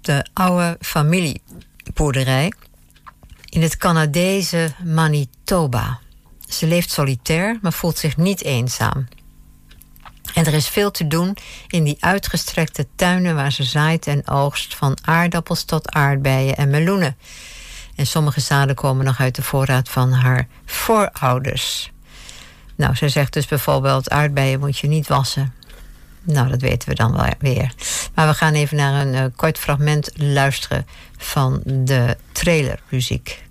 de oude familieboerderij in het Canadese Manitoba. Ze leeft solitair, maar voelt zich niet eenzaam. En er is veel te doen in die uitgestrekte tuinen waar ze zaait en oogst, van aardappels tot aardbeien en meloenen. En sommige zaden komen nog uit de voorraad van haar voorouders. Nou, ze zegt dus bijvoorbeeld, aardbeien moet je niet wassen. Nou, dat weten we dan wel weer. Maar we gaan even naar een kort fragment luisteren van de trailermuziek.